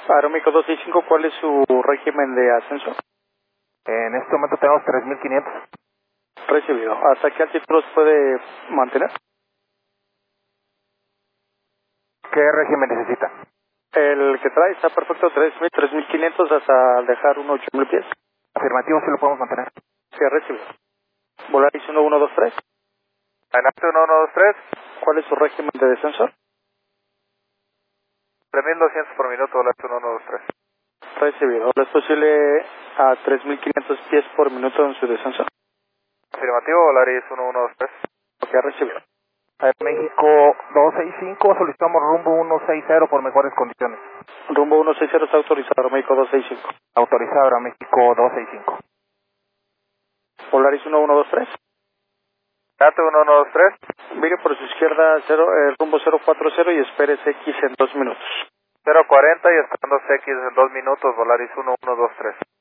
Aeroméxico 265, ¿cuál es su régimen de ascenso? En este momento tenemos 3.500. Recibido. ¿Hasta qué altitud los puede mantener? ¿Qué régimen necesita? El que trae está perfecto, 3.000, 3.500 hasta dejar unos 8.000 pies. Afirmativo, sí lo podemos mantener. Sí, recibido. Volaris 1123. Adelante, 1123. ¿Cuál es su régimen de descenso? 3.200 por minuto, Volaris 1123. Recibido. ¿Es posible a 3.500 pies por minuto en su descenso? Afirmativo, Volaris 1123. Ok, recibido. México 265, solicitamos rumbo 160 por mejores condiciones. Rumbo 160 está autorizado, México 265. Autorizado, México 265. Volaris 1123. Date 1123. Mire por su izquierda rumbo 040 y espere X en 2 minutos. 040 y esperando CX en 2 minutos, Volaris 1123.